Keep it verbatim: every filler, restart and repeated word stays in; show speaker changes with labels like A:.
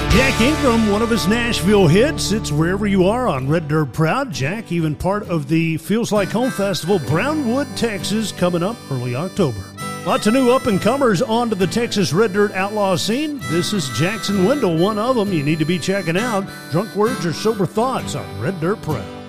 A: Jack Ingram, one of his Nashville hits. It's Wherever You Are on Red Dirt Proud. Jack, even part of the Feels Like Home Festival, Brownwood, Texas, coming up early October. Lots of new up-and-comers onto the Texas Red Dirt outlaw scene. This is Jackson Wendell, one of them you need to be checking out. Drunk Words or Sober Thoughts on Red Dirt Proud.